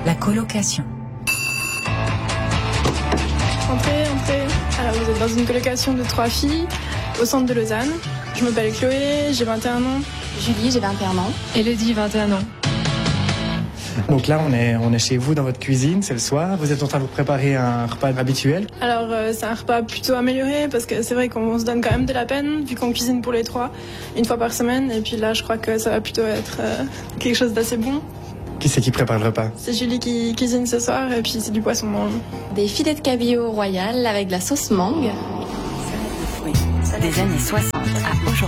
La colocation. Entrez. Alors vous êtes dans une colocation de 3 filles au centre de Lausanne. Je m'appelle Chloé, j'ai 21 ans. Julie, j'ai 21 ans. Elodie, 21 ans. Donc là, on est chez vous dans votre cuisine, c'est le soir. Vous êtes en train de vous préparer un repas habituel. Alors c'est un repas plutôt amélioré parce que c'est vrai qu'on se donne quand même de la peine vu qu'on cuisine pour les 3 une fois par semaine. Et puis là, je crois que ça va plutôt être quelque chose d'assez bon. Qui c'est qui prépare le repas? C'est Julie qui cuisine ce soir et puis c'est du poisson mange. Des filets de cabillaud royal avec de la sauce mangue. Des années 60 à aujourd'hui.